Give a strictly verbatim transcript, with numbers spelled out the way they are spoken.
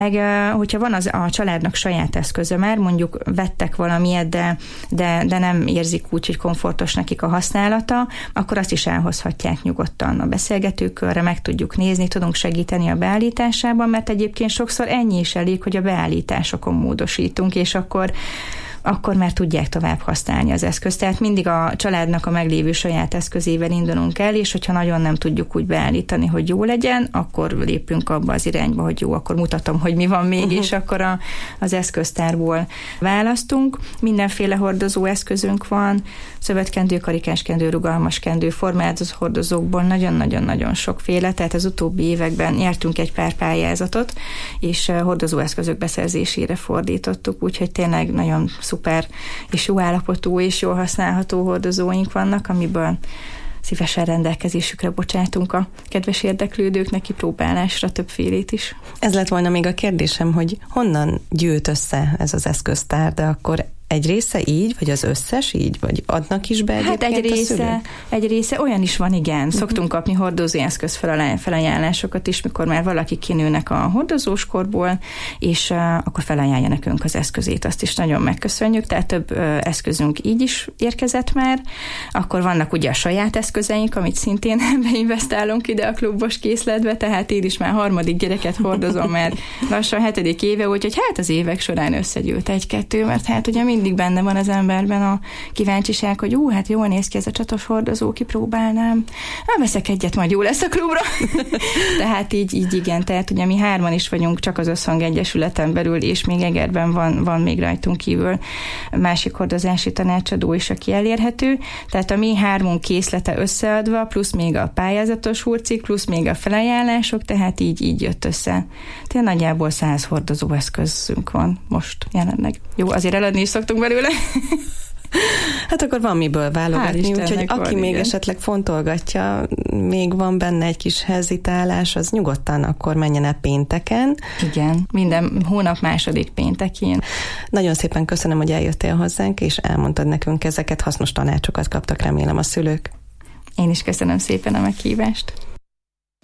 Meg, hogyha van az, a családnak saját eszköze már, mondjuk vettek valamilyet, de, de, de nem érzik úgy, hogy komfortos nekik a használata, akkor azt is elhozhatják nyugodtan a beszélgetőkörre, meg tudjuk nézni, tudunk segíteni a beállításában, mert egyébként sokszor ennyi is elég, hogy a beállításokon módosítunk, és akkor akkor már tudják tovább használni az eszközt. Tehát mindig a családnak a meglévő saját eszközével indulunk el, és hogyha nagyon nem tudjuk úgy beállítani, hogy jó legyen, akkor lépünk abba az irányba, hogy jó, akkor mutatom, hogy mi van még, uh-huh. és akkor a, az eszköztárból választunk. Mindenféle hordozó eszközünk van, szövetkendő, karikáskendő, rugalmas kendő, formálódott hordozókból nagyon-nagyon-nagyon sokféle, tehát az utóbbi években nyertünk egy pár pályázatot, és hordozó eszközök beszerzésére fordítottuk, úgyhogy tényleg nagyon szuper és jó állapotú és jól használható hordozóink vannak, amiből szívesen rendelkezésükre bocsátunk a kedves érdeklődőknek kipróbálásra többfélét is. Ez lett volna még a kérdésem, hogy honnan gyűlt össze ez az eszköztár, de akkor egy része így, vagy az összes így, vagy adnak is be egyébként hát egy a része, szülők? egy része olyan is van, igen. Uh-huh. Szoktunk kapni hordozóeszköz felajánlásokat is, mikor már valaki kinőnek a hordozóskorból, és uh, akkor felajánlja nekünk az eszközét, azt is nagyon megköszönjük, tehát több uh, eszközünk így is érkezett már. Akkor vannak ugye a saját eszközeink, amit szintén beinvestálunk ide a klubos készletbe, tehát én is már harmadik gyereket hordozom, mert lassan hetedik éve, úgyhogy hát az évek során összegyűlt egy-kettő, mert hát ugye mindig benne van az emberben a kíváncsiság, hogy ú, hát jól néz ki ez a csatos hordozó, kipróbálnám. Hát veszek egyet, majd jó lesz a klubra. Tehát így, így igen, tehát ugye mi hárman is vagyunk csak az Összhang Egyesületen belül, és még Egerben van, van még rajtunk kívül másik hordozási tanácsadó is, aki elérhető. Tehát a mi hármunk készlete összeadva, plusz még a pályázatos hurcik, plusz még a felajánlások, tehát így, így jött össze. Tehát nagyjából száz hordozó eszközünk van most jelenleg. Jó, azért eladni is szoktunk belőle. Hát akkor van miből válogatni, úgyhogy aki van, még igen. esetleg fontolgatja, még van benne egy kis hezitálás, az nyugodtan akkor menjen el pénteken. Igen, minden hónap második péntekén. Nagyon szépen köszönöm, hogy eljöttél hozzánk, és elmondtad nekünk ezeket, hasznos tanácsokat kaptak, remélem a szülők. Én is köszönöm szépen a meghívást.